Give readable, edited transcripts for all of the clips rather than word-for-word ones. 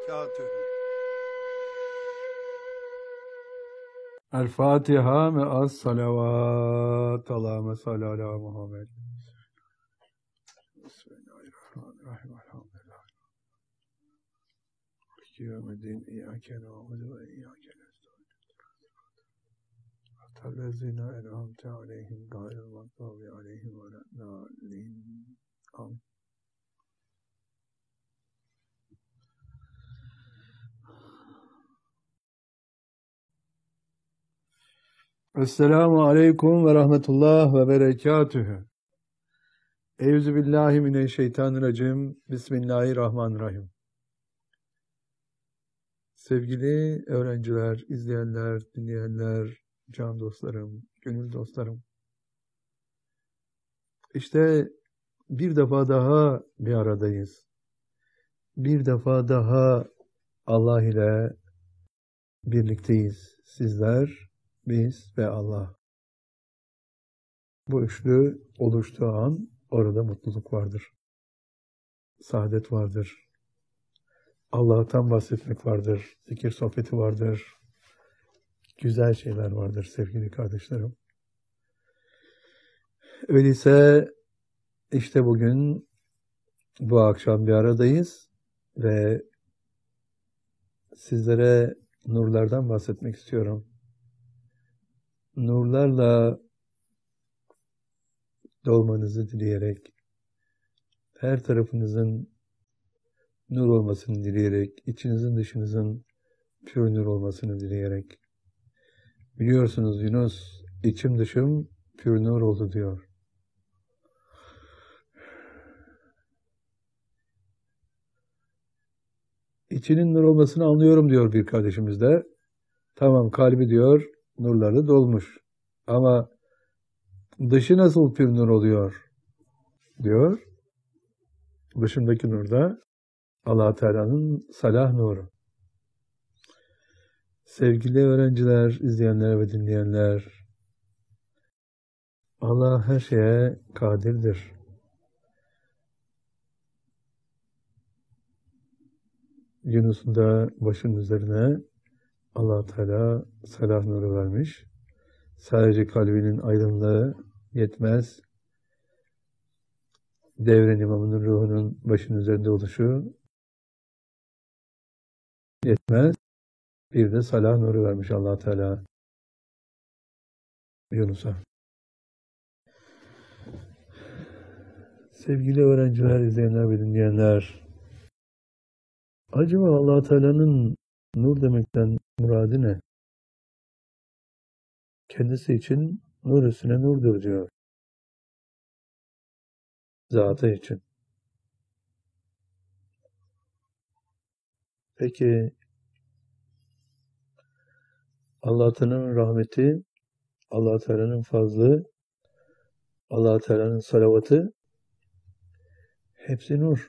وبركاته. الفاتحة مع الصلوات. اللهم صل على محمد. بسم الله الرحمن الرحيم. الحمد لله مالك يوم الدين. إياك نعبد وإياك نستعين. صراط الذين أنعمت عليهم غير المغضوب عليهم ولا الضالين. آمين. Esselamu Aleyküm ve Rahmetullah ve Berekatühü. Euzubillahimineşşeytanirracim. Bismillahirrahmanirrahim. Sevgili öğrenciler, izleyenler, dinleyenler, can dostlarım, gönül dostlarım. İşte bir defa daha bir aradayız. Bir defa daha Allah ile birlikteyiz. Sizler, biz ve Allah. Bu üçlü oluştuğu an orada mutluluk vardır. Saadet vardır. Allah'tan bahsetmek vardır. Zikir sohbeti vardır. Güzel şeyler vardır sevgili kardeşlerim. Öyleyse işte bugün bu akşam bir aradayız ve sizlere nurlardan bahsetmek istiyorum. Nurlarla dolmanızı dileyerek, her tarafınızın nur olmasını dileyerek, içinizin dışınızın pür nur olmasını dileyerek. Biliyorsunuz Yunus, içim dışım pür nur oldu diyor. İçinin nur olmasını anlıyorum diyor bir kardeşimiz de. Tamam, kalbi diyor nurlarla dolmuş. Ama dışı nasıl pür nur oluyor diyor. Dışındaki nur da Allah Teala'nın salah nuru. Sevgili öğrenciler, izleyenler ve dinleyenler, Allah her şeye kadirdir. Yunus'un da başının üzerine Allah Teala salah nuru vermiş. Sadece kalbinin aydınlığı yetmez. Devren imamının ruhunun başının üzerinde oluşu yetmez. Bir de salah nuru vermiş Allah Teala Yunus'a. Sevgili öğrenciler, izleyenler ve dinleyenler, acaba Allah Teala'nın nur demekten muradı ne? Kendisi için nur üstüne nurdur diyor. Zatı için. Peki Allah Teala'nın rahmeti, Allah Teala'nın fazlı, Allah Teala'nın salavatı hepsi nur.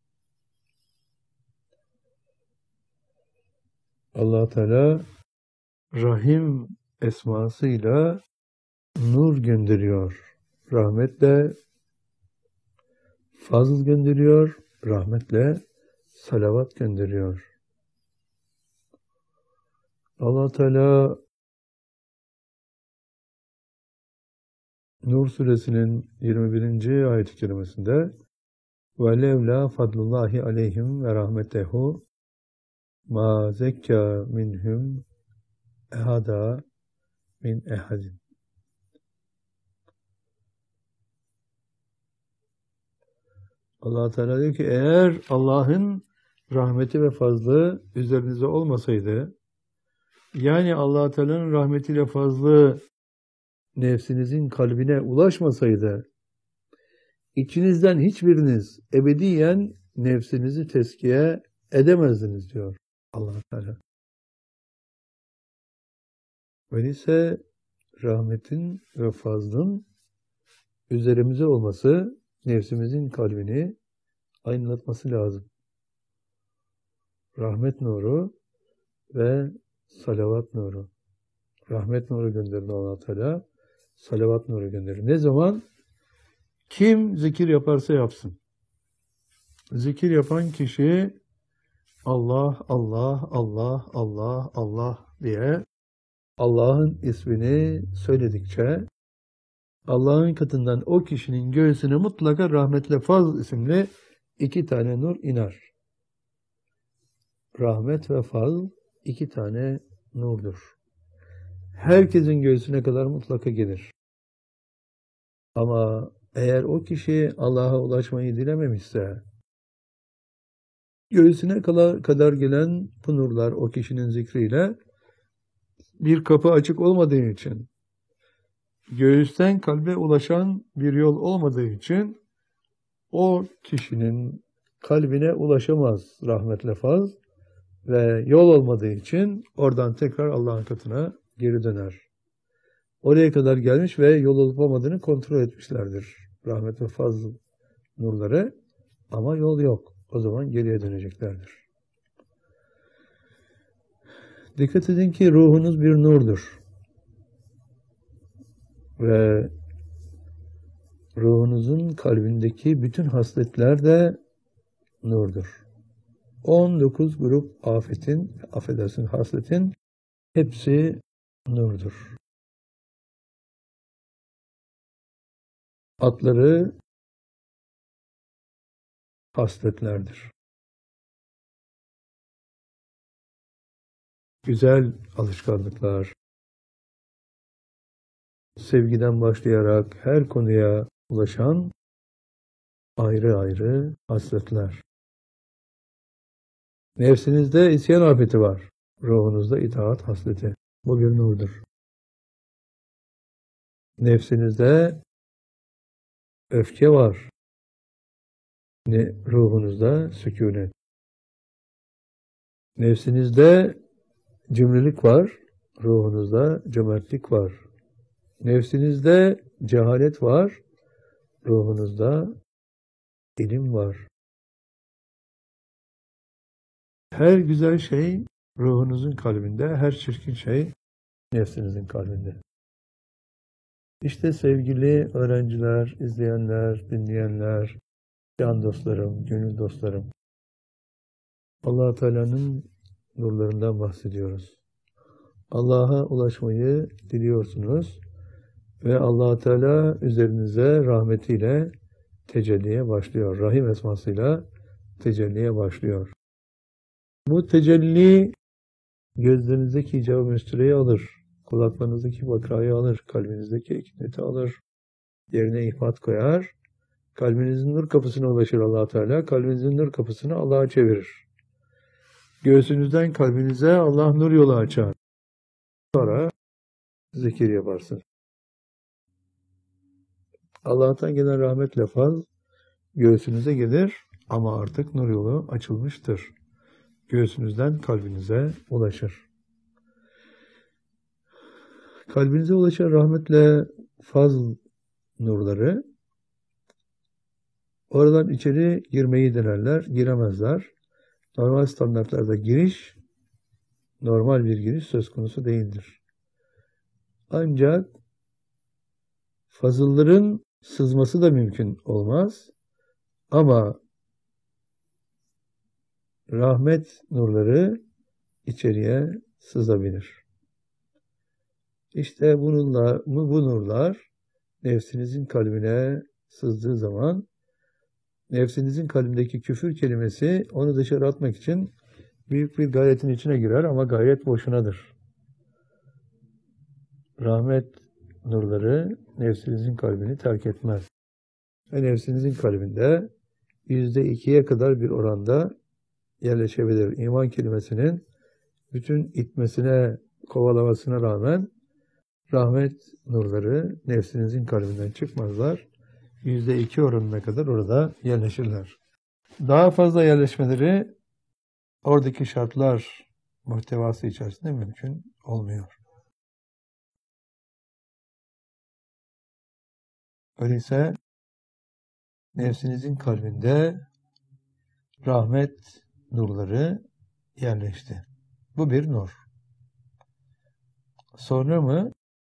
Allah Teala Rahim esmasıyla nur gönderiyor. Rahmetle fazl gönderiyor. Rahmetle salavat gönderiyor. Allah Teala Nur suresinin 21. ayet-i kerimesinde وَلَوْلَا فَضْلُ اللّٰهِ عَلَيْهِمْ وَرَحْمَتَهُ مَا زَكَّى مِنْهُمْ اَحَدًا min ehadin. Allah Teala diyor ki eğer Allah'ın rahmeti ve fazlı üzerinize olmasaydı, yani Allah Teala'nın rahmetiyle fazlı nefsinizin kalbine ulaşmasaydı, içinizden hiçbiriniz ebediyen nefsinizi tezkiye edemezdiniz diyor Allah Teala. Öyleyse rahmetin ve fazlın üzerimize olması nefsimizin kalbini aydınlatması lazım. Rahmet nuru ve salavat nuru. Rahmet nuru gönderir Allah Teala, salavat nuru gönderir. Ne zaman? Kim zikir yaparsa yapsın. Zikir yapan kişi Allah, Allah, Allah, Allah, Allah diye Allah'ın ismini söyledikçe Allah'ın katından o kişinin göğsüne mutlaka rahmetle fazl isimli 2 tane nur iner. Rahmet ve fazl 2 tane nurdur. Herkesin göğsüne kadar mutlaka gelir. Ama eğer o kişi Allah'a ulaşmayı dilememişse, göğsüne kadar gelen bu nurlar o kişinin zikriyle bir kapı açık olmadığı için, göğüsten kalbe ulaşan bir yol olmadığı için o kişinin kalbine ulaşamaz rahmetle fazl ve yol olmadığı için oradan tekrar Allah'ın katına geri döner. Oraya kadar gelmiş ve yol olup olmadığını kontrol etmişlerdir rahmet ve fazl nurları ama yol yok. O zaman geriye döneceklerdir. Dikkat edin ki ruhunuz bir nurdur. Ve ruhunuzun kalbindeki bütün hasletler de nurdur. 19 grup hasletin hepsi nurdur. Adları hasletlerdir. Güzel alışkanlıklar, sevgiden başlayarak her konuya ulaşan ayrı ayrı hasletler. Nefsinizde isyan afeti var. Ruhunuzda itaat hasleti. Bu bir nurdur. Nefsinizde öfke var. Ruhunuzda sükûnet. Nefsinizde cimrilik var. Ruhunuzda cömertlik var. Nefsinizde cehalet var. Ruhunuzda ilim var. Her güzel şey ruhunuzun kalbinde, her çirkin şey nefsinizin kalbinde. İşte sevgili öğrenciler, izleyenler, dinleyenler, can dostlarım, gönül dostlarım. Allah-u Teala'nın nurlarından bahsediyoruz. Allah'a ulaşmayı diliyorsunuz ve Allah-u Teala üzerinize rahmetiyle tecelliye başlıyor. Rahim esmasıyla tecelliye başlıyor. Bu tecelli gözlerinizdeki icab-ı müstüreyi alır, kulaklarınızdaki vakayı alır, kalbinizdeki ekineti alır, yerine ihmat koyar, kalbinizin nur kapısına ulaşır Allah Teala, kalbinizin nur kapısını Allah'a çevirir. Göğsünüzden kalbinize Allah nur yolu açar. Sonra zikir yaparsın. Allah'tan gelen rahmetle fazl göğsünüze gelir ama artık nur yolu açılmıştır. Göğsünüzden kalbinize ulaşır. Kalbinize ulaşan rahmetle fazl nurları oradan içeri girmeyi denerler, giremezler. Normal standartlarda normal bir giriş söz konusu değildir. Ancak fazılların sızması da mümkün olmaz. Ama rahmet nurları içeriye sızabilir. İşte bu nurlar nefsinizin kalbine sızdığı zaman nefsinizin kalbindeki küfür kelimesi onu dışarı atmak için büyük bir gayretin içine girer ama gayret boşunadır. Rahmet nurları nefsinizin kalbini terk etmez. Ve nefsinizin kalbinde %2'ye kadar bir oranda yerleşebilir. İman kelimesinin bütün itmesine, kovalamasına rağmen rahmet nurları nefsinizin kalbinden çıkmazlar. %2 oranına kadar orada yerleşirler. Daha fazla yerleşmeleri oradaki şartlar muhtevası içerisinde mümkün olmuyor. Öyleyse nefsinizin kalbinde rahmet nurları yerleşti. Bu bir nur. Sonra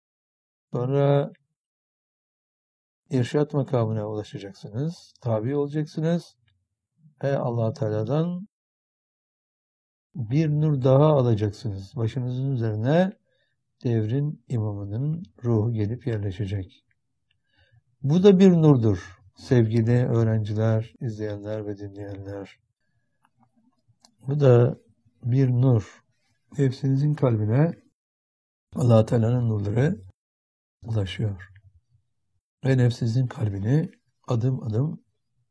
irşat makamına ulaşacaksınız. Tabi olacaksınız. Ve Allah-u Teala'dan bir nur daha alacaksınız. Başınızın üzerine devrin imamının ruhu gelip yerleşecek. Bu da bir nurdur. Sevgili öğrenciler, izleyenler ve dinleyenler. Bu da bir nur. Nefsinizin kalbine Allah-u Teala'nın nurları ulaşıyor. Ve nefsinizin kalbini adım adım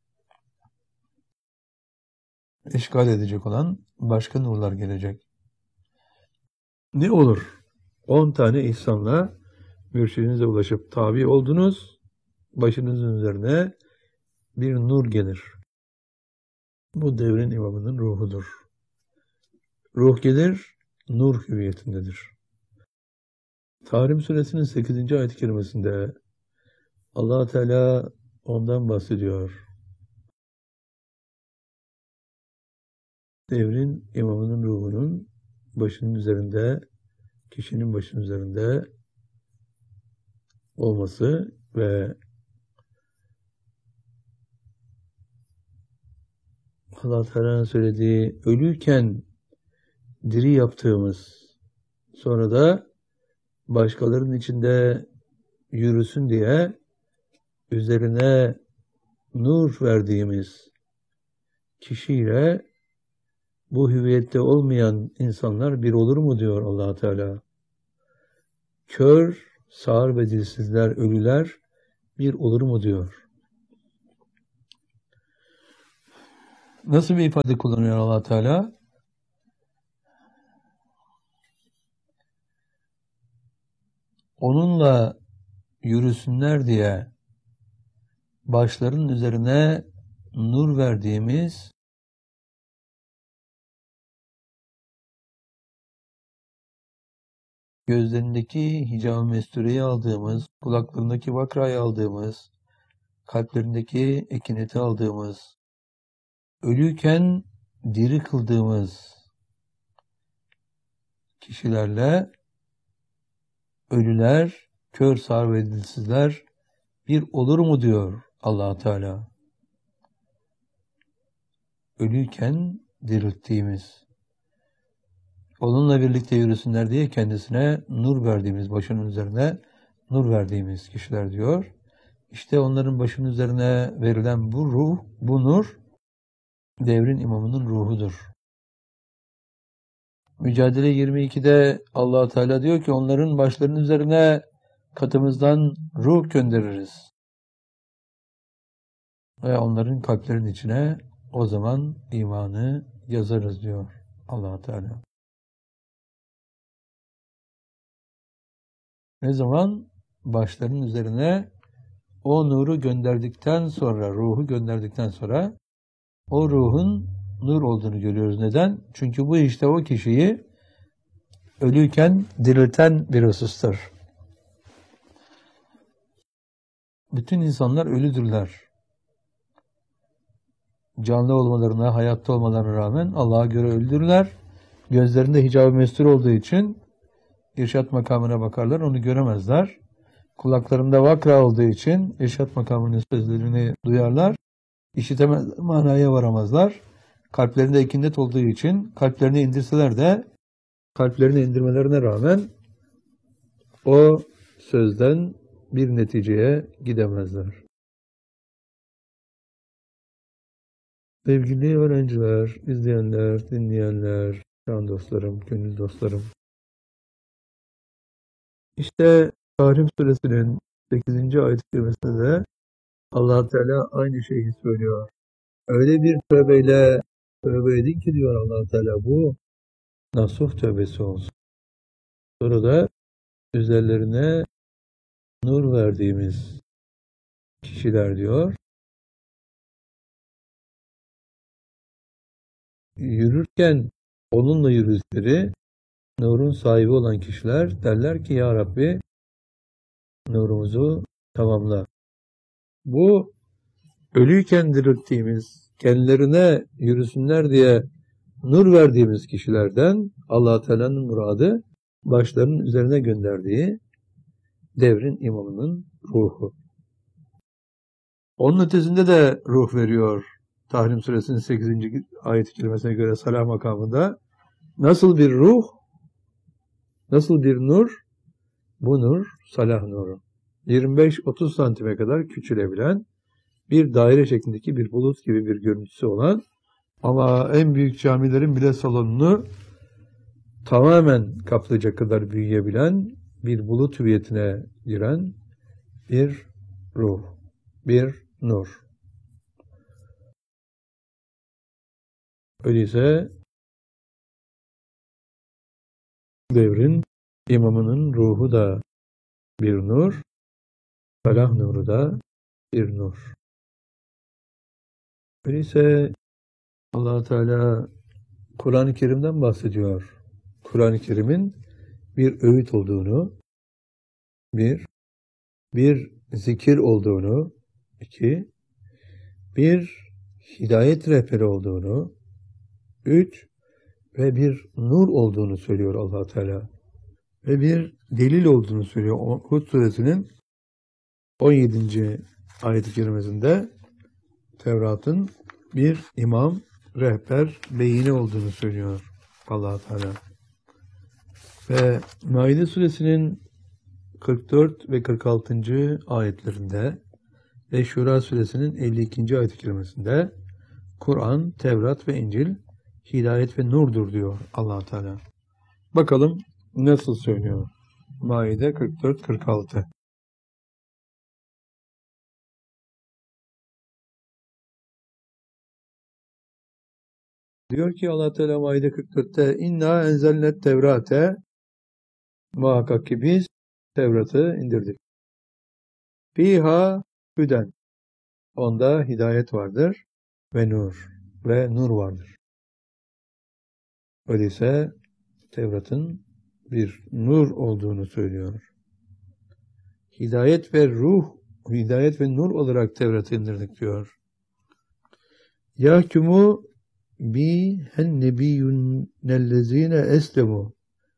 işgal edecek olan başka nurlar gelecek. Ne olur? 10 tane ihsanla mürşidinize ulaşıp tabi oldunuz. Başınızın üzerine bir nur gelir. Bu devrin imamının ruhudur. Ruh gelir, nur hüviyetindedir. Tahrim Suresinin 8. ayet-i kerimesinde Allah Teala ondan bahsediyor. Devrin imamının ruhunun başının üzerinde, kişinin başının üzerinde olması ve Allah Teala'nın söylediği ölüyken diri yaptığımız, sonra da başkalarının içinde yürüsün diye üzerine nur verdiğimiz kişiyle bu hüviyette olmayan insanlar bir olur mu diyor Allah Teala. Kör, sağır ve dilsizler, ölüler bir olur mu diyor. Nasıl bir ifade kullanıyor Allah Teala? Onunla yürüsünler diye başlarının üzerine nur verdiğimiz gözlerindeki hicab-ı mestureyi aldığımız, kulaklarındaki vakrayı aldığımız, kalplerindeki ekineti aldığımız, ölüyken diri kıldığımız kişilerle ölüler, kör, sağır ve dilsizler bir olur mu diyor Allah Teala. Ölüyken dirilttiğimiz, onunla birlikte yürüsünler diye kendisine nur verdiğimiz, başının üzerine nur verdiğimiz kişiler diyor. İşte onların başının üzerine verilen bu ruh, bu nur, devrin imamının ruhudur. Mücadele 22'de Allah Teala diyor ki onların başlarının üzerine katımızdan ruh göndeririz. Ve onların kalplerinin içine o zaman imanı yazarız diyor Allah Teala. Ne zaman? Başlarının üzerine o nuru gönderdikten sonra, ruhu gönderdikten sonra o ruhun nur olduğunu görüyoruz. Neden? Çünkü bu işte o kişiyi ölüyken dirilten bir husustur. Bütün insanlar ölüdürler. Canlı olmalarına, hayatta olmalarına rağmen Allah'a göre ölüdürler. Gözlerinde hicab-ı mestur olduğu için irşat makamına bakarlar, onu göremezler. Kulaklarında vakra olduğu için irşat makamının sözlerini duyarlar. İşitemez, manaya varamazlar. Kalplerinde ekinet olduğu için kalplerini indirseler de kalplerini indirmelerine rağmen o sözden bir neticeye gidemezler. Sevgili öğrenciler, izleyenler, dinleyenler, can dostlarım, gönül dostlarım. İşte Tahrim Suresinin 8. ayet-i kerimesinde de Allah Teala aynı şeyi söylüyor. Öyle bir tövbeyle tövbe edin ki diyor Allah Teala, bu nasuh tövbesi olsun. Sonra da üzerlerine nur verdiğimiz kişiler diyor, yürürken onunla yürüdükleri nurun sahibi olan kişiler derler ki ya Rabbi nurumuzu tamamla. Bu ölüyken dirilttiğimiz, kendilerine yürüsünler diye nur verdiğimiz kişilerden Allah Teala'nın muradı başlarının üzerine gönderdiği devrin imamının ruhu. Onun ötesinde de ruh veriyor. Tahrim Suresinin 8. ayet-i kerimesine göre salah makamında Nasıl bir ruh, nasıl bir nur? Bu nur salah nuru. 25-30 santime kadar küçülebilen, bir daire şeklindeki bir bulut gibi bir görüntüsü olan ama en büyük camilerin bile salonunu tamamen kaplayacak kadar büyüyebilen bir bulut hüviyetine giren bir ruh, bir nur. Öyleyse devrin imamının ruhu da bir nur, salah nuru da bir nur. Öyleyse Allah Teala Kur'an-ı Kerim'den bahsediyor. Kur'an-ı Kerim'in bir öğüt olduğunu, bir zikir olduğunu, iki, bir hidayet rehberi olduğunu, üç, ve bir nur olduğunu söylüyor Allah Teala. Ve bir delil olduğunu söylüyor. Hud suresinin 17. ayet-i kerimesinde Tevrat'ın bir imam, rehber, beyini olduğunu söylüyor Allah Teala. Ve Maide suresinin 44 ve 46. ayetlerinde ve Şura suresinin 52. ayet-i kerimesinde Kur'an, Tevrat ve İncil hidayet ve nurdur diyor Allah Teala. Bakalım nasıl söylüyor? Maide 44-46. Diyor ki Allah Teala Maide 44'te İnna enzelnet Tevrate, muhakkak ki biz Tevrat'ı indirdik. Fiha hüden, onda hidayet vardır ve nur vardır. Öyleyse Tevrat'ın bir nur olduğunu söylüyor. Hidayet ve nur olarak Tevrat'ı indirdik diyor. Yahkumu bihen nebiyyünnellezine eslemu.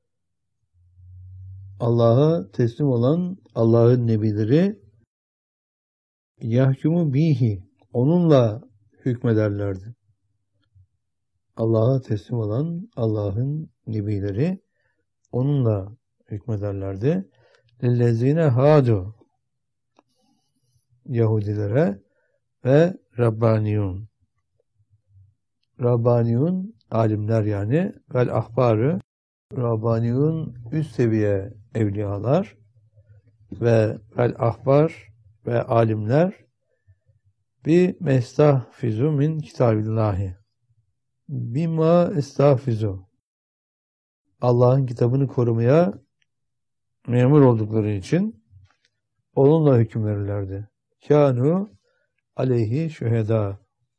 Allah'a teslim olan Allah'ın nebileri yahkumu bihi, onunla hükmederlerdi. Allah'a teslim olan Allah'ın nebileri onunla hükmederlerdi. Lillezine hadu, Yahudilere ve Rabbaniyun. Rabbaniyun alimler yani, vel ahbarı, Rabbaniyun üst seviye evliyalar ve vel ahbar ve alimler bi mestahfizu min kitabillahi. Bima estahfizu. Allah'ın kitabını korumaya memur oldukları için onunla hüküm verirlerdi. Kânu aleyhi şühedâ.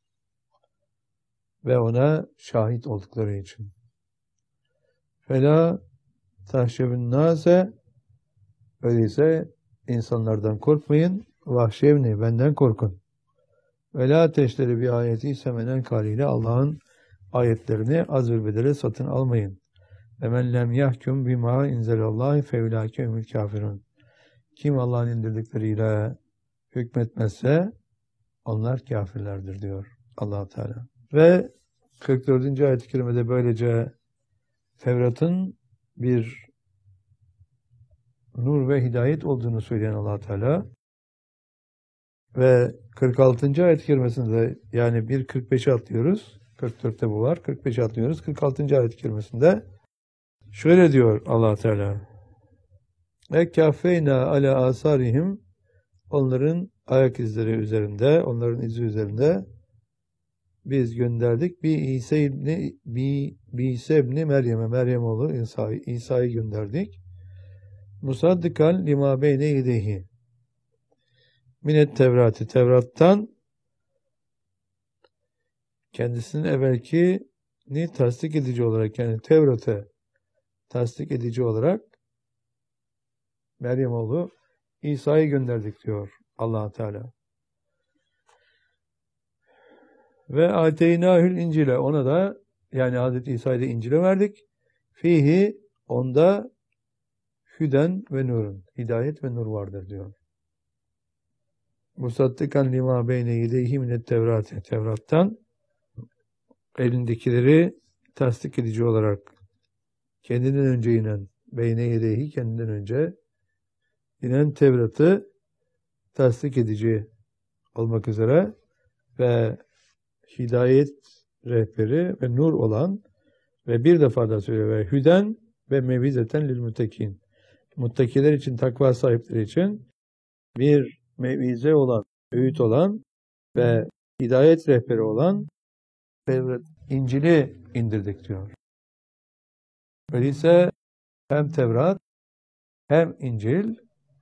Ve ona şahit oldukları için. Fela tahşevün nâse, öyleyse insanlardan korkmayın. Vahşevni, benden korkun. Ve la teşteri bir ayeti semenen kaliyle, Allah'ın ayetlerini az bir bedele satın almayın. Ve men lem yahkum bima inzelallahi feulâke humul kafirun. Kim Allah'ın indirdikleriyle hükmetmezse onlar kafirlerdir diyor Allah Teala. Ve 44. ayet-i kerimede böylece Tevrat'ın bir nur ve hidayet olduğunu söyleyen Allah Teala ve 46. ayet-i kerimesinde, yani 1.45'e atlıyoruz. 44'te bu var. 45'e atlıyoruz. 46. ayet-i kerimesinde şöyle diyor Allah Teala: Ekkâfeyna ala asarihim, onların ayak izleri üzerinde, onların izi üzerinde biz gönderdik. İsa ibni Meryem'e, Meryem oğlu İsa'yı gönderdik. Musaddikan lima beyne yedeyhi. Minet Tevrat'ı, Tevrat'tan kendisinin evvelkini tasdik edici olarak, yani Tevrat'ı tasdik edici olarak Meryem oğlu İsa'yı gönderdik diyor Allah Teala. Ve ateynâhül İncil'e, ona da, yani Hazreti İsa'yı da İncil'e verdik. Fihi, onda hüden ve nurun, hidayet ve nur vardır diyor. Musaddikan lima beyne yedeyhi minet Tevrat'ı, Tevrat'tan elindekileri tasdik edici olarak kendinden önce inen, beyne yedehi kendinden önce inen Tevrat'ı tasdik edici olmak üzere ve hidayet rehberi ve nur olan ve bir defa da söylüyor ve hüden ve mevizeten lil muttakin. Muttakiler için, takva sahipleri için bir mevize olan, öğüt olan ve hidayet rehberi olan Tevrat, İncil'i indirdik diyor. Öyleyse hem Tevrat hem İncil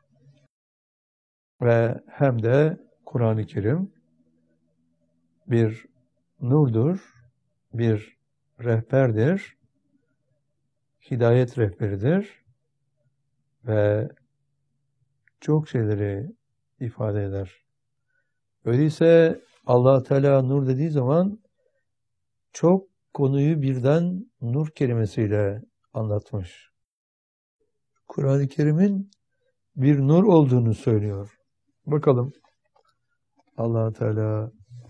ve hem de Kur'an-ı Kerim bir nurdur, bir rehberdir, hidayet rehberidir ve çok şeyleri ifade eder. Öyleyse Allah Teala nur dediği zaman çok konuyu birden nur kelimesiyle anlatmış. Kur'an-ı Kerim'in bir nur olduğunu söylüyor. Bakalım Allah Teala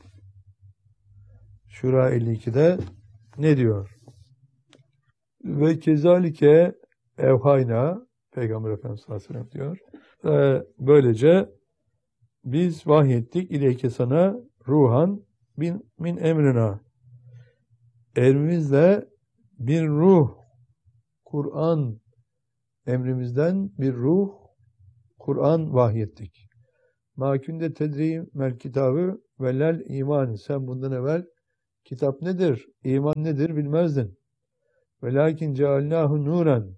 Şura 52'de ne diyor? Ve kezalike evhayna Peygamber Efendimiz sallallahu aleyhi ve sellem diyor. Ve böylece biz vahyettik ileyke sana ruhan min emrina. Emrimizle bir ruh, Kur'an, emrimizden bir ruh, Kur'an vahyettik. Makünde tedri mel kitabı velel iman. Sen bundan evvel kitap nedir, iman nedir bilmezdin. Velakin cealnahu nuren.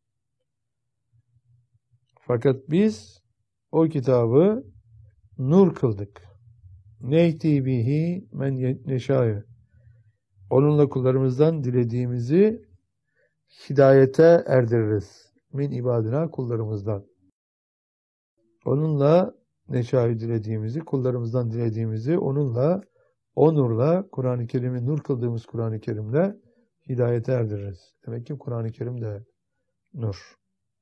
Fakat biz o kitabı nur kıldık. Nehdi bihi men neşâ'ı. Onunla kullarımızdan dilediğimizi hidayete erdiririz. Min ibadina, kullarımızdan. Onunla neşâ'ı dilediğimizi, kullarımızdan dilediğimizi onunla, o nurla, Kur'an-ı Kerim'i nur kıldığımız Kur'an-ı Kerim'le hidayete erdiririz. Demek ki Kur'an-ı Kerim de nur.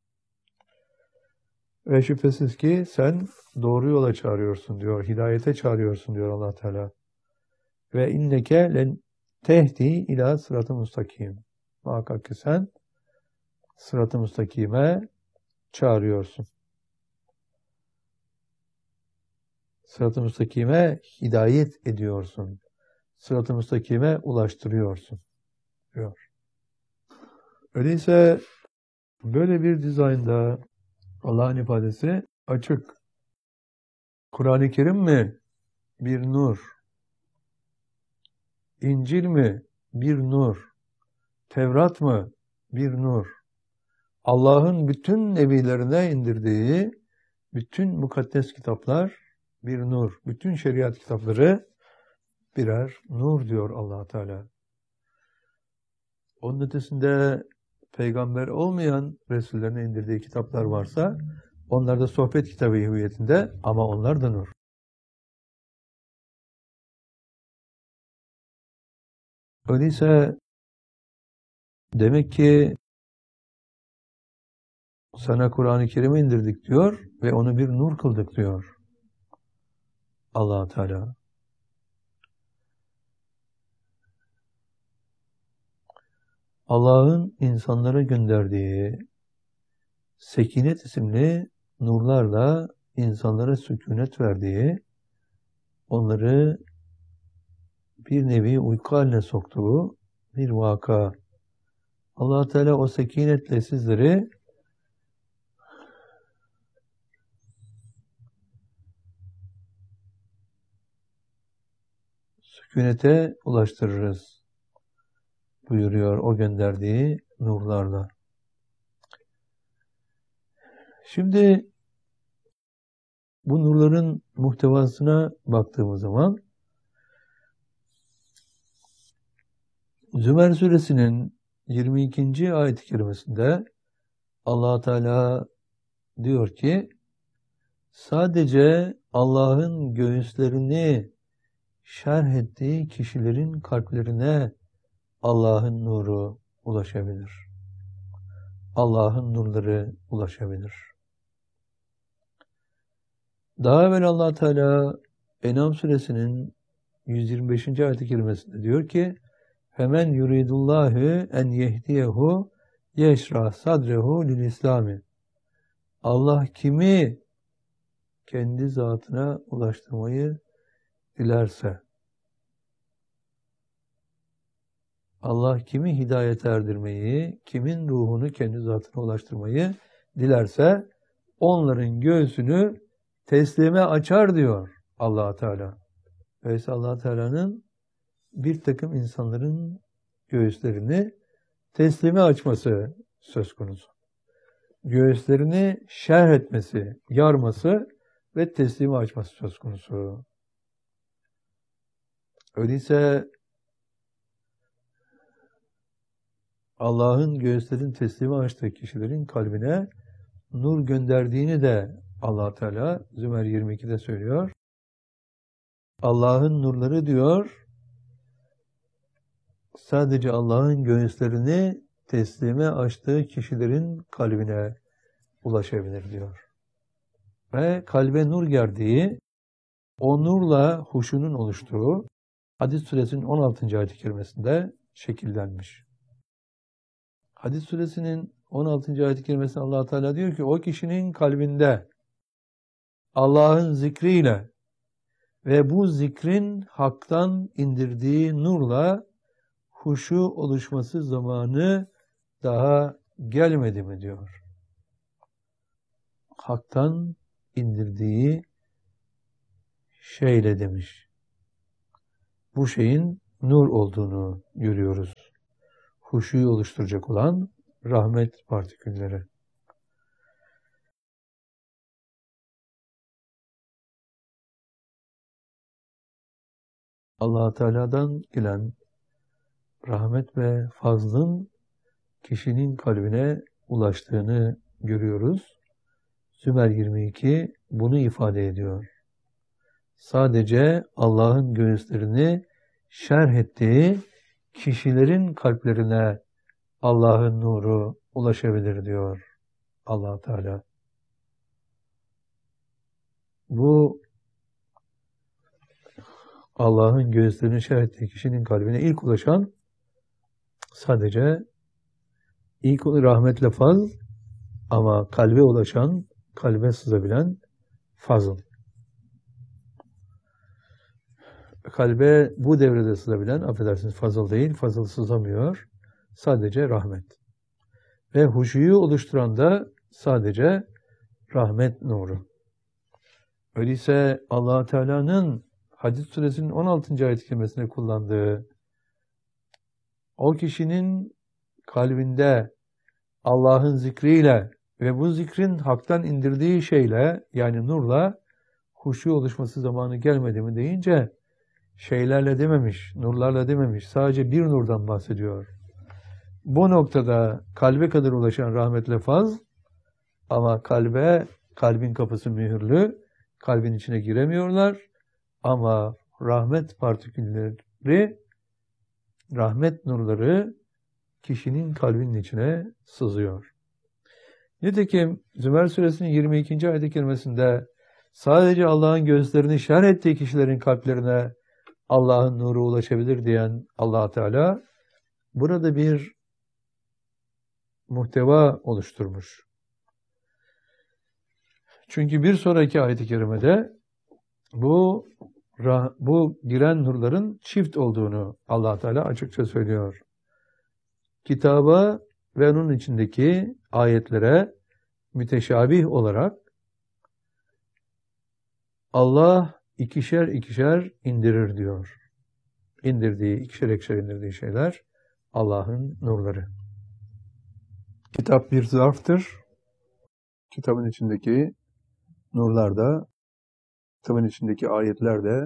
Ve şüphesiz ki sen doğru yola çağırıyorsun diyor, hidayete çağırıyorsun diyor Allah Teala. Ve inneke len tehdi ila sırat-ı mustakim. Muhakkak ki sen sırat-ı mustakime çağırıyorsun. Sırat-ı mustakime hidayet ediyorsun. Sırat-ı mustakime ulaştırıyorsun diyor. Öyleyse böyle bir dizaynda Allah'ın ifadesi açık. Kur'an-ı Kerim mi? Bir nur. İncil mi? Bir nur. Tevrat mı? Bir nur. Allah'ın bütün nebilerine indirdiği bütün mukaddes kitaplar bir nur. Bütün şeriat kitapları birer nur diyor Allah Teala. Onun ötesinde peygamber olmayan Resullerine indirdiği kitaplar varsa onlar da sohbet kitabı hüviyetinde ama onlar da nur. Öyleyse demek ki sana Kur'an-ı Kerim'i indirdik diyor ve onu bir nur kıldık diyor Allah Teala. Allah'ın insanlara gönderdiği Sekinet isimli nurlarla insanlara sükunet verdiği, onları bir nevi uyku haline soktuğu bir vaka. Allah Teala o sekinetle sizleri sükunete ulaştırırız buyuruyor o gönderdiği nurlarla. Şimdi bu nurların muhtevasına baktığımız zaman Zümer suresinin 22. ayet-i kerimesinde Allah Teala diyor ki sadece Allah'ın göğüslerini şerh ettiği kişilerin kalplerine Allah'ın nuru ulaşabilir. Allah'ın nurları ulaşabilir. Daha evvel Allah Teala En'am suresinin 125. ayet-i kerimesinde diyor ki: "Femen yuridullahu en yehdiyehu yeşrah sadrehu lil İslami. Allah kimi kendi zatına ulaştırmayı dilerse, Allah kimi hidayet erdirmeyi, kimin ruhunu kendi zatına ulaştırmayı dilerse, onların göğsünü teslime açar diyor Allah Teala. Öyleyse Allah Teala'nın bir takım insanların göğüslerini teslime açması söz konusu. Göğüslerini şerh etmesi, yarması ve teslime açması söz konusu. Öyleyse Allah'ın göğüslerin teslime açtığı kişilerin kalbine nur gönderdiğini de Allah Teala Zümer 22'de söylüyor. Allah'ın nurları diyor, sadece Allah'ın göğüslerini teslime açtığı kişilerin kalbine ulaşabilir diyor. Ve kalbe nur geldiği, o nurla huşunun oluştuğu Hadid suresinin 16. ayet-i kerimesinde şekillenmiş. Hadid suresinin 16. ayet-i kerimesinde Allah Teala diyor ki, o kişinin kalbinde Allah'ın zikriyle ve bu zikrin haktan indirdiği nurla huşu oluşması zamanı daha gelmedi mi diyor. Haktan indirdiği şeyle demiş. Bu şeyin nur olduğunu görüyoruz. Huşuyu oluşturacak olan rahmet partikülleri. Allah Teala'dan gelen rahmet ve fazlın kişinin kalbine ulaştığını görüyoruz. Zümer 22 bunu ifade ediyor. Sadece Allah'ın göğüslerini şerh ettiği kişilerin kalplerine Allah'ın nuru ulaşabilir diyor Allah Teala. Bu Allah'ın göğüslerini şerh ettiği kişinin kalbine ilk ulaşan sadece ilk rahmetle fazl ama kalbe ulaşan, kalbe sızabilen fazl. Kalbe bu devrede sızabilen, affedersiniz fazıl değil, fazıl sızamıyor. Sadece rahmet. Ve huşuyu oluşturan da sadece rahmet nuru. Öyleyse Allah Teala'nın Hadid suresinin 16. ayet-i kerimesinde kullandığı o kişinin kalbinde Allah'ın zikriyle ve bu zikrin haktan indirdiği şeyle yani nurla huşu oluşması zamanı gelmedi mi deyince şeylerle dememiş, nurlarla dememiş. Sadece bir nurdan bahsediyor. Bu noktada kalbe kadar ulaşan rahmetle faz ama kalbin kapısı mühürlü, kalbin içine giremiyorlar ama rahmet partikülleri, rahmet nurları kişinin kalbinin içine sızıyor. Nitekim Zümer suresinin 22. ayet-i kerimesinde sadece Allah'ın gözlerini şerh ettiği kişilerin kalplerine Allah'ın nuru ulaşabilir diyen Allah Teala burada bir muhteva oluşturmuş. Çünkü bir sonraki ayet-i kerimede bu giren nurların çift olduğunu Allah Teala açıkça söylüyor. Kitaba ve onun içindeki ayetlere müteşabih olarak Allah ikişer ikişer indirir diyor. İkişer ikişer indirdiği şeyler Allah'ın nurları. Kitap bir zarftır. Kitabın içindeki nurlar da, kitabın içindeki ayetler de,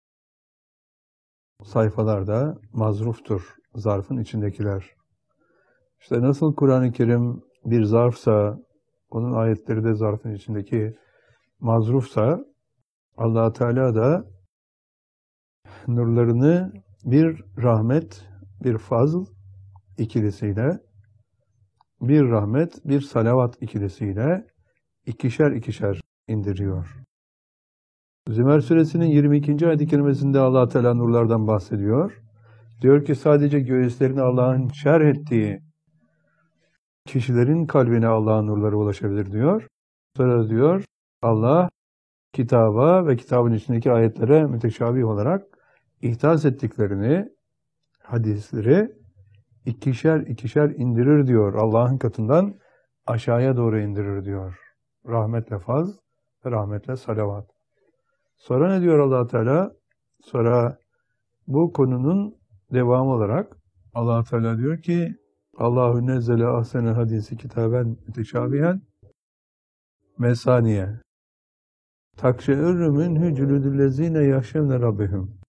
sayfalar da mazruftur. Zarfın içindekiler. İşte nasıl Kur'an-ı Kerim bir zarfsa, onun ayetleri de zarfın içindeki mazrufsa, Allah Teala da nurlarını bir rahmet, bir fazl ikilisiyle, bir rahmet, bir salavat ikilisiyle ikişer ikişer indiriyor. Zümer suresinin 22. ayet-i kerimesinde Allah Teala nurlardan bahsediyor. Diyor ki sadece göğüslerini Allah'ın şerh ettiği kişilerin kalbine Allah'ın nurları ulaşabilir diyor. Sonra diyor Allah kitaba ve kitabın içindeki ayetlere müteşabih olarak ihdas ettiklerini, hadisleri ikişer ikişer indirir diyor. Allah'ın katından aşağıya doğru indirir diyor. Rahmetle faz ve rahmetle salavat. Sonra ne diyor Allah Teala? Sonra bu konunun devamı olarak Allah Teala diyor ki Allahu nezzele ahsenel hadisi kitaben müteşabihen mesaniye takşe'irrü minhü cülüdüllezine yahşevne rabbihim.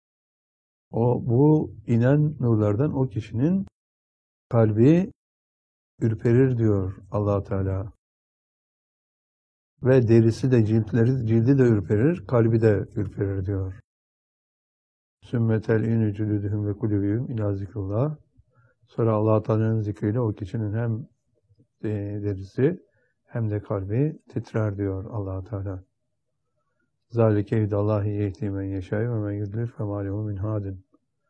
Bu inen nurlardan o kişinin kalbi ürperir diyor Allah Teala. Ve derisi de cildi de ürperir, kalbi de ürperir diyor. Sümmetel inü cülüdühüm ve kulübühüm ilâ zikrullah. Sonra Allah Teala'nın zikriyle o kişinin hem derisi hem de kalbi titrer diyor Allah Teala. Zalike hidallahi yehdi men yeşâ'u ve men yudlil femâ lehu min hadin.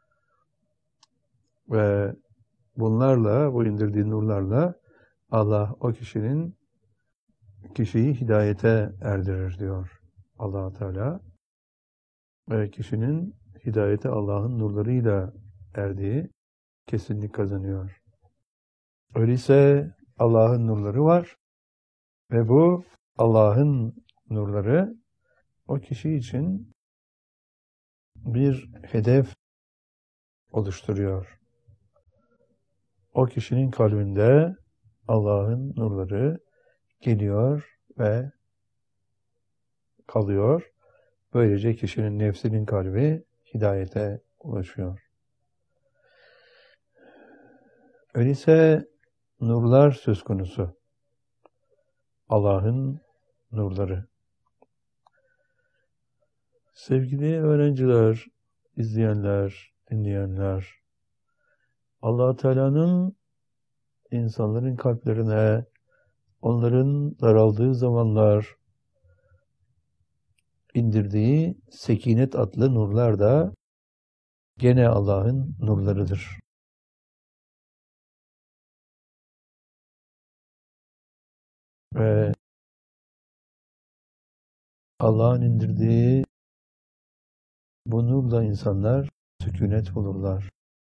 Ve bunlarla, bu indirdiği nurlarla Allah o kişiyi hidayete erdirir diyor Allah Teala. Ve kişinin hidayete Allah'ın nurlarıyla erdiği kesinlik kazanıyor. Öyleyse Allah'ın nurları var ve bu Allah'ın nurları o kişi için bir hedef oluşturuyor. O kişinin kalbinde Allah'ın nurları geliyor ve kalıyor. Böylece kişinin nefsinin kalbi hidayete ulaşıyor. Öyleyse nurlar söz konusu. Allah'ın nurları. Sevgili öğrenciler, izleyenler, dinleyenler, Allah Teala'nın insanların kalplerine, onların daraldığı zamanlar indirdiği Sekinet adlı nurlar da gene Allah'ın nurlarıdır. Ve Allah'ın indirdiği bu nurla insanlar sükûnet bulurlar.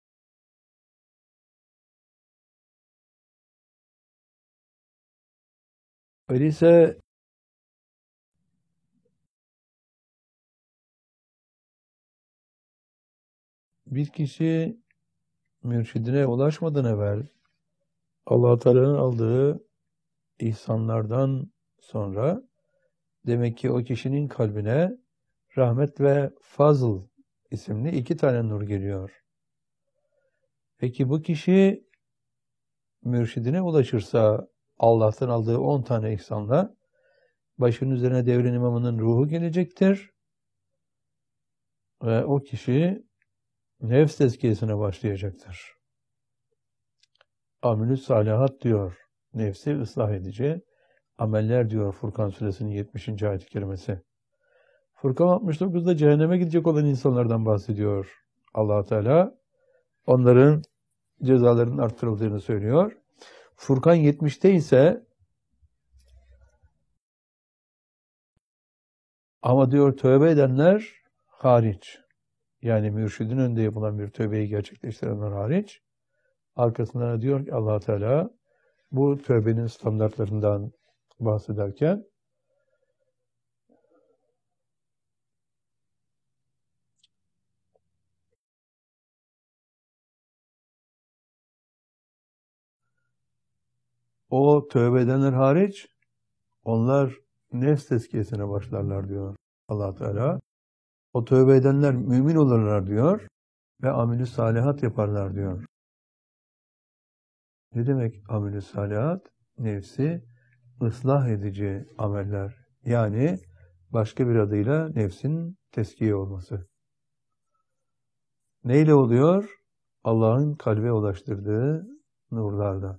Öyleyse bir kişi mürşidine ulaşmadan evvel Allah Teala'nın aldığı ihsanlardan sonra demek ki o kişinin kalbine rahmet ve fazl isimli 2 tane nur geliyor. Peki bu kişi mürşidine ulaşırsa Allah'tan aldığı 10 tane ihsanla başının üzerine devrin imamının ruhu gelecektir. Ve o kişi nefs tezkiyesine başlayacaktır. Amelü salihat diyor. Nefsi ıslah edici ameller diyor Furkan suresinin 70. ayet-i kerimesi. Furkan 69'da cehenneme gidecek olan insanlardan bahsediyor Allah Teala. Onların cezalarının arttırıldığını söylüyor. Furkan 70'te ise ama diyor tövbe edenler hariç. Yani mürşidin önünde yapılan bir tövbeyi gerçekleştirenler hariç. Arkasından diyor ki Allah Teala bu tövbenin standartlarından bahsederken o tövbe edenler hariç onlar nefs tezkiyesine başlarlar diyor Allah Teala. O tövbe edenler mümin olurlar diyor ve amel-i salihat yaparlar diyor. Ne demek amel-i salihat? Nefsi ıslah edici ameller. Yani başka bir adıyla nefsin teskiye olması. Neyle oluyor? Allah'ın kalbe ulaştırdığı nurlarla.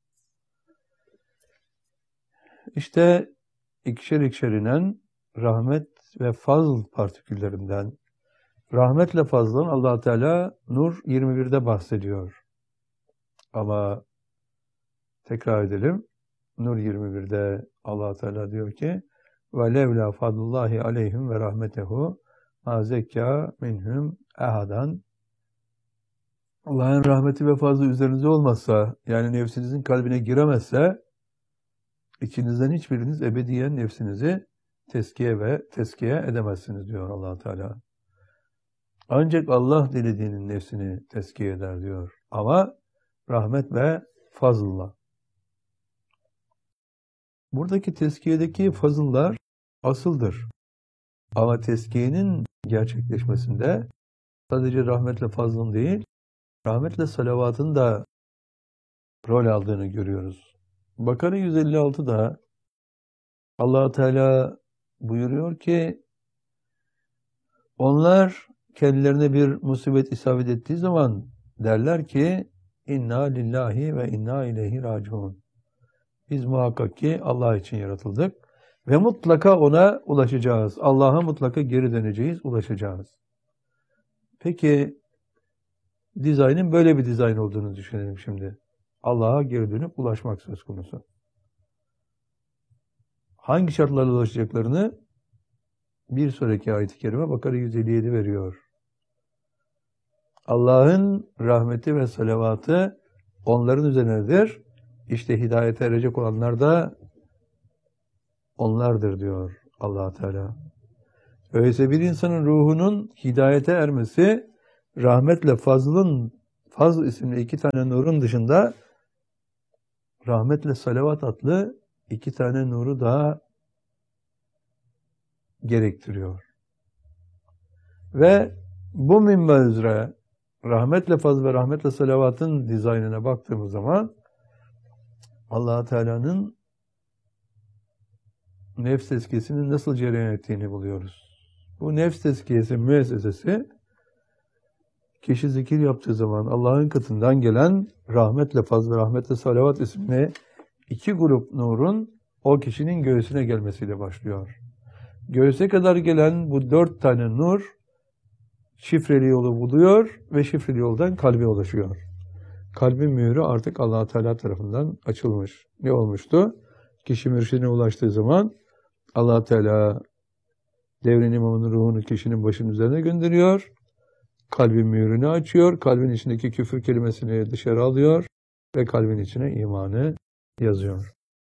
İşte ikişer ikişer inen rahmet ve fazl partiküllerinden, rahmetle fazlın Allah Teala Nur 21'de bahsediyor. Ama Tekrar edelim. Nur 21'de Allah Teala diyor ki: "Ve levla fadlullahi aleyhim ve rahmetehu ma zekka minhum ehadan." Allah'ın rahmeti ve fazlı üzerinize olmazsa, yani nefsinizin kalbine giremezse, içinizden hiçbiriniz ebediyen nefsinizi teskiye edemezsiniz diyor Allah Teala. Ancak Allah dilediğinin nefsini teskiye eder diyor. Ama rahmet ve fazılla. Buradaki teskiyedeki fazıllar asıldır. Ama teskiyenin gerçekleşmesinde sadece rahmetle fazlın değil, rahmetle salavatın da rol aldığını görüyoruz. Bakara 156'da Allah Teala buyuruyor ki, onlar kendilerine bir musibet isabet ettiği zaman derler ki, inna lillahi ve inna ileyhi raciun. Biz muhakkak ki Allah için yaratıldık ve mutlaka ona ulaşacağız. Allah'a mutlaka geri döneceğiz, ulaşacağız. Peki, dizaynın böyle bir dizayn olduğunu düşünelim şimdi. Allah'a geri dönüp ulaşmak söz konusu. Hangi şartlarla ulaşacaklarını bir sonraki ayet-i kerime Bakara 157 veriyor. Allah'ın rahmeti ve salavatı onların üzerinedir. İşte hidayete erecek olanlar da onlardır diyor Allah Teala. Öyleyse bir insanın ruhunun hidayete ermesi, rahmetle Fazl isimli 2 tane nurun dışında rahmetle salavat adlı 2 tane nuru daha gerektiriyor. Ve bu minval üzere rahmetle fazl ve rahmetle salavatın dizaynına baktığımız zaman Allah Teala'nın nefs tezkiyesinin nasıl cereyan ettiğini buluyoruz. Bu nefs tezkiyesi müessesesi, kişi zikir yaptığı zaman Allah'ın katından gelen rahmetle fazl ve rahmetle salavat isimli 2 grup nurun o kişinin göğsüne gelmesiyle başlıyor. Göğse kadar gelen bu 4 tane nur şifreli yolu buluyor ve şifreli yoldan kalbe ulaşıyor. Kalbin mührü artık Allah Teala tarafından açılmış. Ne olmuştu? Kişi mürşidine ulaştığı zaman Allah Teala devrin imamının ruhunu kişinin başının üzerine gönderiyor. Kalbin mührünü açıyor. Kalbin içindeki küfür kelimesini dışarı alıyor ve kalbin içine imanı yazıyor.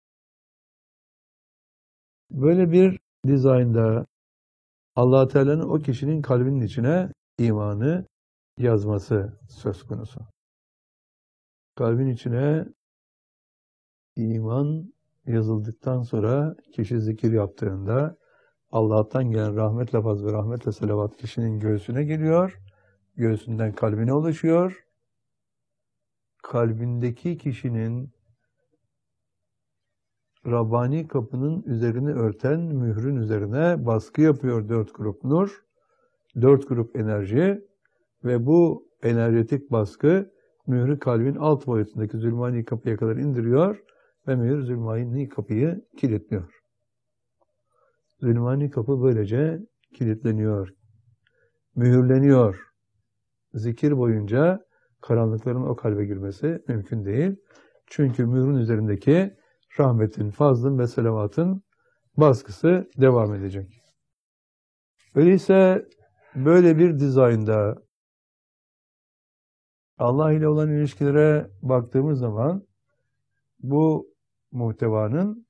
Böyle bir dizaynda Allah Teala'nın o kişinin kalbinin içine imanı yazması söz konusu. Kalbin içine iman yazıldıktan sonra kişi zikir yaptığında Allah'tan gelen rahmetle fazl ve rahmetle salavat kişinin göğsüne geliyor. Göğsünden kalbine ulaşıyor. Kalbindeki kişinin Rabbani kapının üzerini örten mührün üzerine baskı yapıyor 4 grup nur, 4 grup enerji ve bu enerjetik baskı mührü kalbin alt boyutundaki zulmani kapıya kadar indiriyor ve mühür zulmani kapıyı kilitliyor. Zulmani kapı böylece kilitleniyor, mühürleniyor. Zikir boyunca karanlıkların o kalbe girmesi mümkün değil. Çünkü mührün üzerindeki rahmetin, fazlın ve selavatın baskısı devam edecek. Öyleyse böyle bir dizaynda Allah ile olan ilişkilere baktığımız zaman bu muhtevanın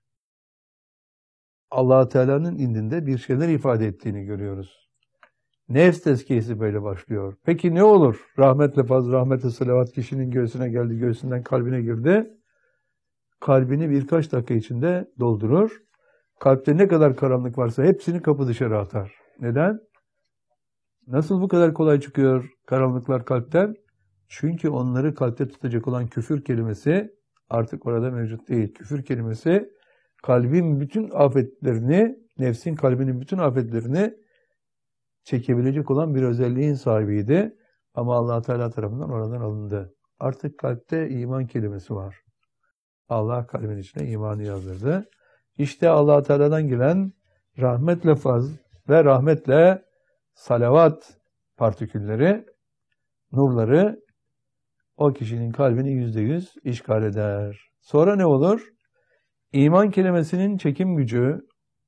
Allah Teala'nın indinde bir şeyler ifade ettiğini görüyoruz. Nefs tezkiyesi böyle başlıyor. Peki ne olur? Rahmetle fazl, rahmetle salavat kişinin göğsüne geldi, göğsünden kalbine girdi. Kalbini birkaç dakika içinde doldurur. Kalpte ne kadar karanlık varsa hepsini kapı dışarı atar. Neden? Nasıl bu kadar kolay çıkıyor karanlıklar kalpten? Çünkü onları kalpte tutacak olan küfür kelimesi artık orada mevcut değil. Küfür kelimesi kalbin bütün afetlerini, nefsin kalbinin bütün afetlerini çekebilecek olan bir özelliğin sahibiydi. Ama Allah Teala tarafından oradan alındı. Artık kalpte iman kelimesi var. Allah kalbin içine imanı yazdırdı. İşte Allah Teala'dan gelen rahmetle fazl ve rahmetle salavat partikülleri, nurları o kişinin kalbini %100 işgal eder. Sonra ne olur? İman kelimesinin çekim gücü,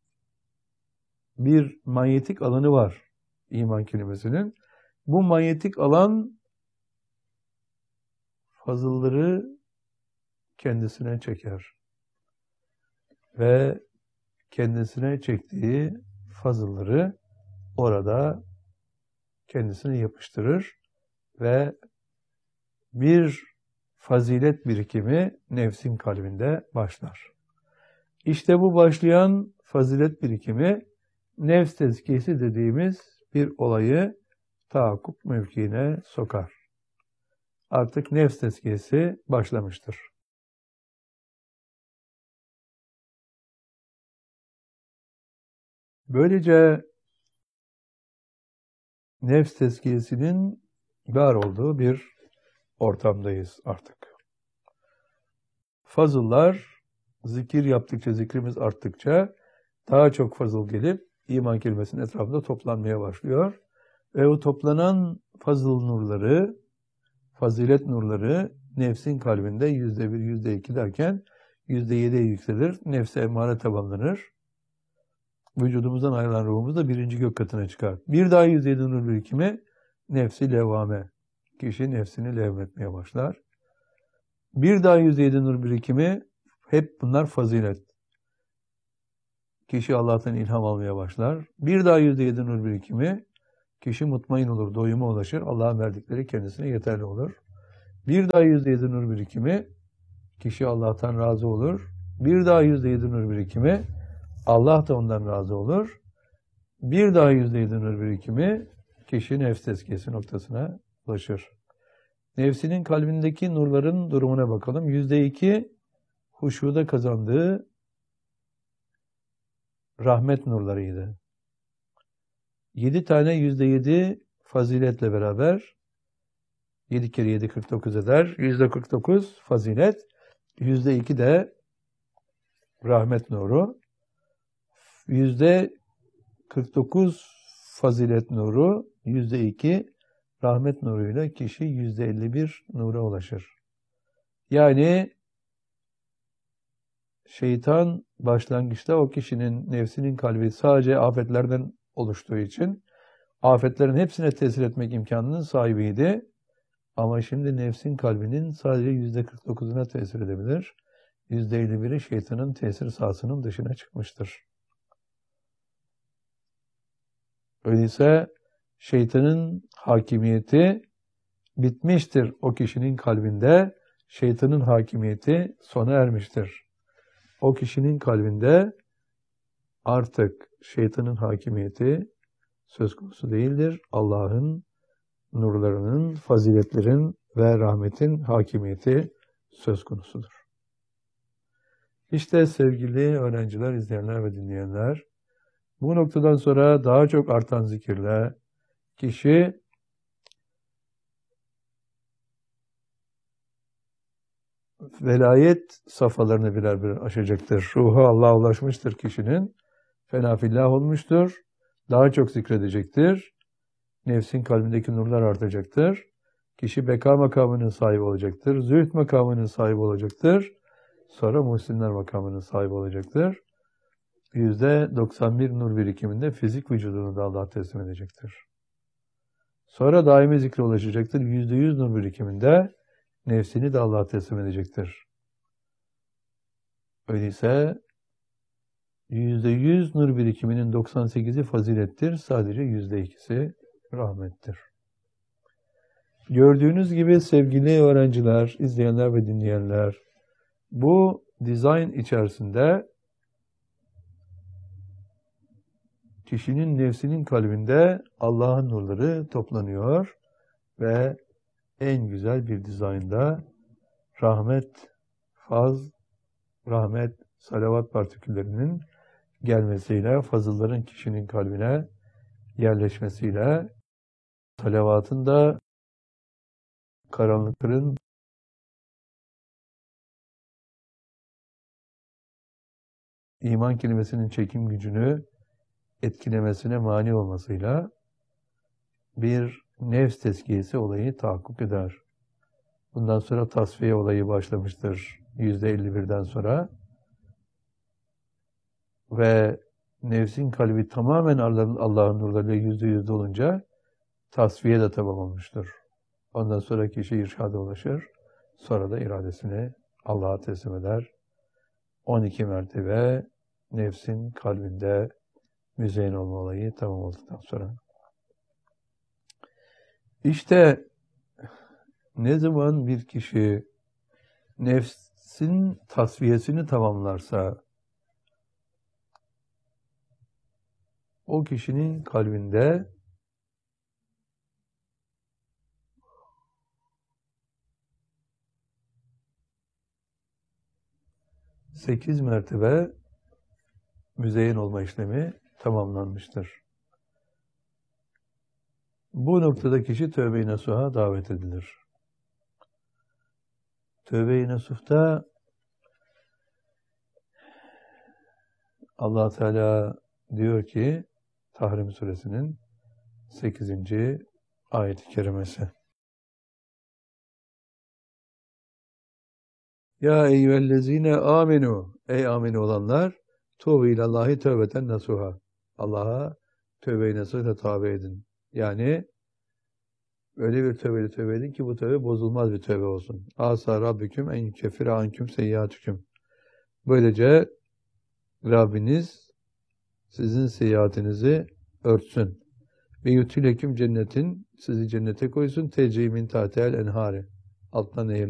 bir manyetik alanı var iman kelimesinin. Bu manyetik alan fazılları kendisine çeker. Ve kendisine çektiği fazılları orada kendisine yapıştırır ve bir fazilet birikimi nefsin kalbinde başlar. İşte bu başlayan fazilet birikimi nefs tezkiyesi dediğimiz bir olayı tahakkuk mevkiine sokar. Artık nefs tezkiyesi başlamıştır. Böylece nefs tezkiyesinin var olduğu bir ortamdayız artık. Fazıllar, zikir yaptıkça, zikrimiz arttıkça daha çok fazıl gelip iman kelimesinin etrafında toplanmaya başlıyor. Ve o toplanan fazıl nurları, fazilet nurları nefsin kalbinde %1, %2 derken %7'ye yükselir. Nefse emmare tamamlanır. Vücudumuzdan ayrılan ruhumuz da 1. gök katına çıkar. Bir daha %7 nur birikimi nefsi levvame. Kişi nefsini levmetmeye başlar. Bir daha %7 nur birikimi, hep bunlar fazilet. Kişi Allah'tan ilham almaya başlar. Bir daha %7 nur birikimi, kişi mutmain olur, doyuma ulaşır. Allah'ın verdikleri kendisine yeterli olur. Bir daha %7 nur birikimi, kişi Allah'tan razı olur. Bir daha %7 nur birikimi, Allah da ondan razı olur. Bir daha %7 nur birikimi, kişi nefs tezkiyesi noktasına ulaşır. Nefsinin kalbindeki nurların durumuna bakalım. %2 huşuda kazandığı rahmet nurlarıydı. 7 tane %7 faziletle beraber 7 kere 7 49 eder. %49 fazilet. %2 de rahmet nuru. %49 fazilet nuru, %2 rahmet nuruyla kişi %51 nura ulaşır. Yani şeytan başlangıçta o kişinin nefsinin kalbi sadece afetlerden oluştuğu için afetlerin hepsine tesir etmek imkanının sahibiydi. Ama şimdi nefsin kalbinin sadece %49'una tesir edebilir. %51'i şeytanın tesir sahasının dışına çıkmıştır. Öyleyse şeytanın hakimiyeti bitmiştir o kişinin kalbinde. Şeytanın hakimiyeti sona ermiştir. O kişinin kalbinde artık şeytanın hakimiyeti söz konusu değildir. Allah'ın nurlarının, faziletlerin ve rahmetin hakimiyeti söz konusudur. İşte sevgili öğrenciler, izleyenler ve dinleyenler, bu noktadan sonra daha çok artan zikirle kişi velayet safhalarını birer birer aşacaktır. Ruhu Allah'a ulaşmıştır kişinin. Fenafillah olmuştur. Daha çok zikredecektir. Nefsin kalbindeki nurlar artacaktır. Kişi beka makamının sahibi olacaktır. Zühd makamının sahibi olacaktır. Sonra muhsinler makamının sahibi olacaktır. %91 nur birikiminde fizik vücudunu da Allah'a teslim edecektir. Sonra daimi zikre ulaşacaktır. %100 nur birikiminde nefsini de Allah'a teslim edecektir. Öyleyse %100 nur birikiminin 98'i fazilettir. Sadece %2'si rahmettir. Gördüğünüz gibi sevgili öğrenciler, izleyenler ve dinleyenler, bu dizayn içerisinde kişinin nefsinin kalbinde Allah'ın nurları toplanıyor ve en güzel bir dizaynda rahmet, faz, rahmet, salavat partiküllerinin gelmesiyle, fazılların kişinin kalbine yerleşmesiyle, salavatın da karanlıkların iman kelimesinin çekim gücünü etkilemesine mani olmasıyla bir nefs tezkiyesi olayı tahakkuk eder. Bundan sonra tasfiye olayı başlamıştır %51'den sonra ve nefsin kalbi tamamen Allah'ın nurlarıyla %100 olunca tasfiye de tamam olmuştur. Ondan sonra kişi irşada ulaşır. Sonra da iradesini Allah'a teslim eder. 12 mertebe nefsin kalbinde müzeyyen olma olayı tamam olduktan sonra. İşte ne zaman bir kişi nefsin tasfiyesini tamamlarsa o kişinin kalbinde 8 mertebe müzeyyen olma işlemi tamamlanmıştır. Bu noktada kişi tövbe-i nasuha davet edilir. Tövbe-i nasuhta Allah Teala diyor ki Tahrim Suresinin 8. ayet-i kerimesi. Ya eyyühellezine amenu, ey amin olanlar, tövbe ilallahi tövbeten nasuha. Allah'a tövbe-i nasuhla tövbe edin. Yani öyle bir tövbeyle tövbe edin ki bu tövbe bozulmaz bir tövbe olsun. Asa rabbüküm en yukeffire anküm seyyiatüküm. Böylece Rabbiniz sizin seyyiatinizi örtsün. Ve yutüleküm cennetin, sizi cennete koysun. Tecri min tahtel enhari. Alttan nehirler